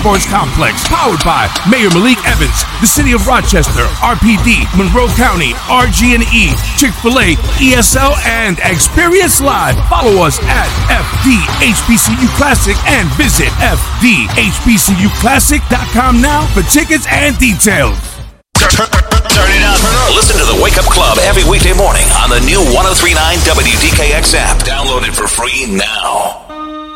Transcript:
Sports Complex, powered by Mayor Malik Evans, the City of Rochester, RPD, Monroe County, RG&E, Chick-fil-A, ESL, and Experience Live. Follow us at FDHBCU Classic and visit FDHBCUClassic.com now for tickets and details. Turn it up. Listen to the Wake Up Club every weekday morning on the new 103.9 WDKX app. Download it for free now.